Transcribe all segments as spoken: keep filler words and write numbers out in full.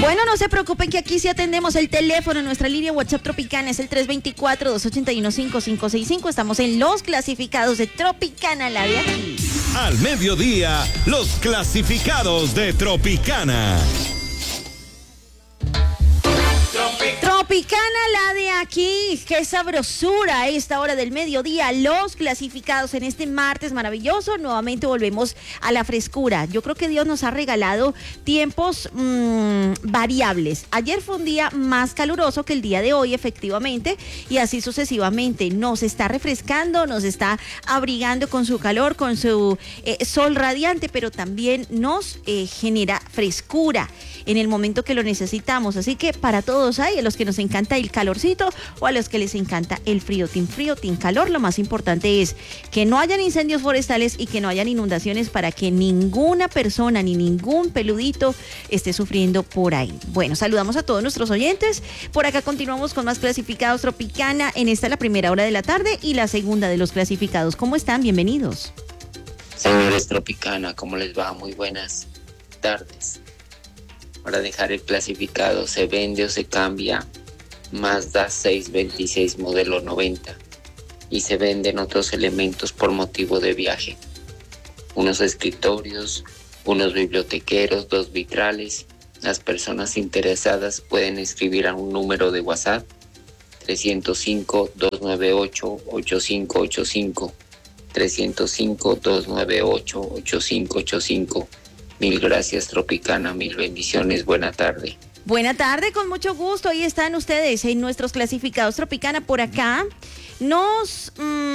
Bueno, no se preocupen que aquí sí atendemos el teléfono. Nuestra línea WhatsApp Tropicana es el tres dos cuatro, dos ocho uno, cinco cinco seis cinco. Estamos en los clasificados de Tropicana, la de aquí. Al mediodía, los clasificados de Tropicana. Tropicana, la de aquí. Qué sabrosura a esta hora del mediodía. Los clasificados en este martes maravilloso. Nuevamente volvemos a la frescura. Yo creo que Dios nos ha regalado tiempos mmm, variables. Ayer fue un día más caluroso que el día de hoy, efectivamente, y así sucesivamente. Nos está refrescando, nos está abrigando con su calor, con su eh, sol radiante, pero también nos eh, genera frescura en el momento que lo necesitamos. Así que para todos hay, a los que nos encanta el calorcito o a los que les encanta el frío, team frío, team calor, lo más importante es que no hayan incendios forestales y que no hayan inundaciones para que ninguna persona ni ningún peludito esté sufriendo por ahí. Bueno, saludamos a todos nuestros oyentes. Por acá continuamos con más clasificados Tropicana. En esta la primera hora de la tarde y la segunda de los clasificados. ¿Cómo están? Bienvenidos. Señores Tropicana, ¿cómo les va? Muy buenas tardes. Para dejar el clasificado, se vende o se cambia Mazda seiscientos veintiséis modelo noventa y se venden otros elementos por motivo de viaje. Unos escritorios, unos bibliotequeros, dos vitrales. Las personas interesadas pueden escribir a un número de WhatsApp tres cero cinco, dos nueve ocho, ocho cinco ocho cinco, tres cero cinco, dos nueve ocho, ocho cinco ocho cinco. Mil gracias, Tropicana, mil bendiciones, buena tarde. Buena tarde, con mucho gusto. Ahí están ustedes en nuestros clasificados Tropicana. Por acá nos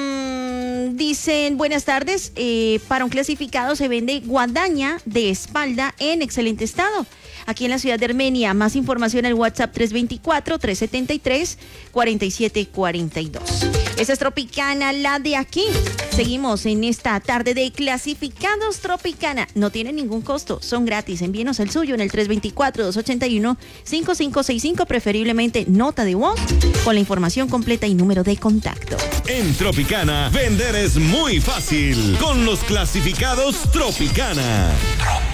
mmm, dicen buenas tardes. Eh, para un clasificado se vende guadaña de espalda en excelente estado. Aquí en la ciudad de Armenia. Más información al WhatsApp tres dos cuatro, tres siete tres, cuatro siete cuatro dos. Esa es Tropicana, la de aquí. Seguimos en esta tarde de clasificados Tropicana. No tienen ningún costo, son gratis. Envíenos el suyo en el tres dos cuatro, dos ocho uno, cinco cinco seis cinco, preferiblemente nota de voz con la información completa y número de contacto. En Tropicana, vender es muy fácil con los clasificados Tropicana.